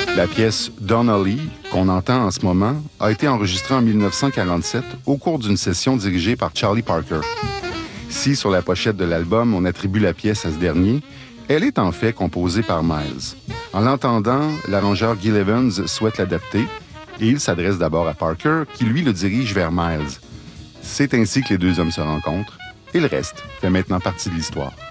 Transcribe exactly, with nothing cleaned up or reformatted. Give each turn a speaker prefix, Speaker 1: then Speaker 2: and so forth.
Speaker 1: La pièce Donnelly, qu'on entend en ce moment, a été enregistrée en dix-neuf cent quarante-sept au cours d'une session dirigée par Charlie Parker. Si, sur la pochette de l'album, on attribue la pièce à ce dernier, elle est en fait composée par Miles. En l'entendant, l'arrangeur Gil Evans souhaite l'adapter et il s'adresse d'abord à Parker, qui lui le dirige vers Miles. C'est ainsi que les deux hommes se rencontrent et le reste fait maintenant partie de l'histoire.